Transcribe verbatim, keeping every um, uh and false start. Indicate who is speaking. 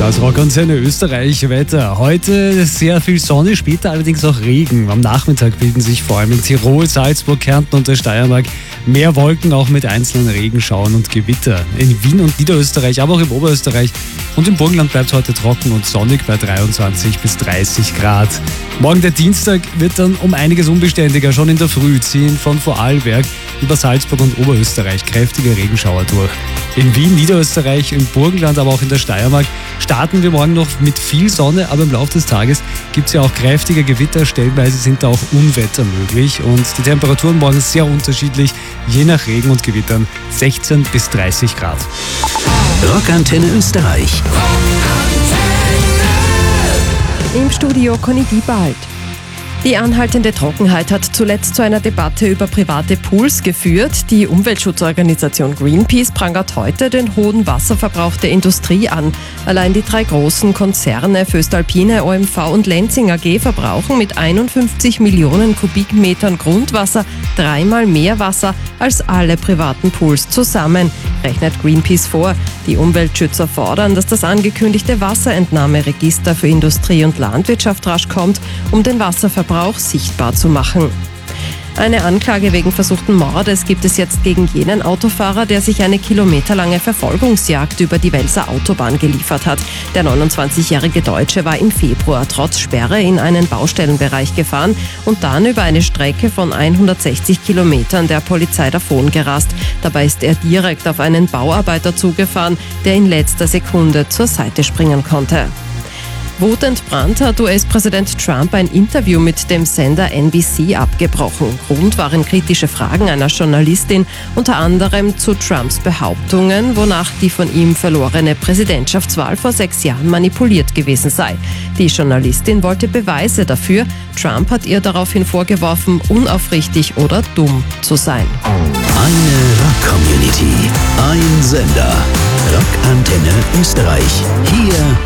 Speaker 1: Das Rockantenne Österreich Wetter. Heute sehr viel Sonne, später allerdings auch Regen. Am Nachmittag bilden sich vor allem in Tirol, Salzburg, Kärnten und der Steiermark mehr Wolken, auch mit einzelnen Regenschauern und Gewitter. In Wien und Niederösterreich, aber auch im Oberösterreich und im Burgenland bleibt es heute trocken und sonnig bei dreiundzwanzig bis dreißig Grad. Morgen der Dienstag wird dann um einiges unbeständiger. Schon in der Früh ziehen von Vorarlberg über Salzburg und Oberösterreich kräftige Regenschauer durch. In Wien, Niederösterreich, im Burgenland, aber auch in der Steiermark starten wir morgen noch mit viel Sonne, aber im Laufe des Tages gibt es ja auch kräftige Gewitter. Stellenweise sind da auch Unwetter möglich und die Temperaturen morgen sehr unterschiedlich, je nach Regen und Gewittern sechzehn bis dreißig Grad.
Speaker 2: Rockantenne Österreich.
Speaker 3: Im Studio Conny Diebald. Die anhaltende Trockenheit hat zuletzt zu einer Debatte über private Pools geführt. Die Umweltschutzorganisation Greenpeace prangert heute den hohen Wasserverbrauch der Industrie an. Allein die drei großen Konzerne Voestalpine, O M V und Lenzing A G verbrauchen mit einundfünfzig Millionen Kubikmetern Grundwasser dreimal mehr Wasser als alle privaten Pools zusammen, rechnet Greenpeace vor. Die Umweltschützer fordern, dass das angekündigte Wasserentnahmeregister für Industrie und Landwirtschaft rasch kommt, um den Wasserverbrauch sichtbar zu machen. Eine Anklage wegen versuchten Mordes gibt es jetzt gegen jenen Autofahrer, der sich eine kilometerlange Verfolgungsjagd über die Welser Autobahn geliefert hat. Der neunundzwanzigjährige Deutsche war im Februar trotz Sperre in einen Baustellenbereich gefahren und dann über eine Strecke von hundertsechzig Kilometern der Polizei davongerast. Dabei ist er direkt auf einen Bauarbeiter zugefahren, der in letzter Sekunde zur Seite springen konnte. Wutentbrannt hat U S-Präsident Trump ein Interview mit dem Sender N B C abgebrochen. Grund waren kritische Fragen einer Journalistin, unter anderem zu Trumps Behauptungen, wonach die von ihm verlorene Präsidentschaftswahl vor sechs Jahren manipuliert gewesen sei. Die Journalistin wollte Beweise dafür. Trump hat ihr daraufhin vorgeworfen, unaufrichtig oder dumm zu sein.
Speaker 2: Eine Rock-Community, ein Sender. Rockantenne Österreich. Hier